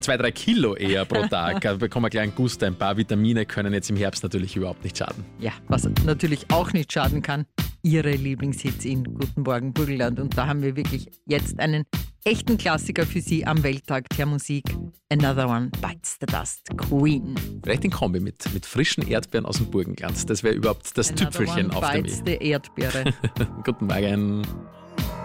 2-3 Kilo eher pro Tag. Da bekommen wir gleich einen Guster. Ein paar Vitamine können jetzt im Herbst natürlich überhaupt nicht schaden. Ja, was natürlich auch nicht schaden kann, Ihre Lieblingshits in Guten Morgen Burgenland. Und da haben wir wirklich jetzt einen echten Klassiker für Sie am Welttag der Musik. Another One Bites the Dust, Queen. Vielleicht in Kombi mit frischen Erdbeeren aus dem Burgenland. Das wäre überhaupt das Another Tüpfelchen one auf dem bites the Erdbeere. Guten Morgen.